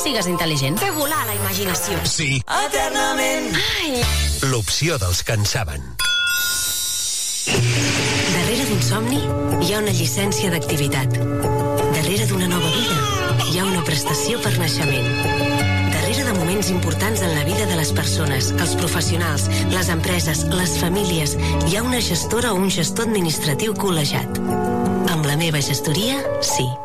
sigues intel·ligent. Fer volar la imaginació. Sí. Eternament. Ai. L'opció dels que en saben. Darrere d'un somni hi ha una llicència d'activitat. Darrere d'una nova vida hi ha una prestació per naixement. Darrere de moments importants en la vida de les persones, els professionals, les empreses, les famílies, hi ha una gestora o un gestor administratiu col·legiat. Amb la meva gestoria, sí.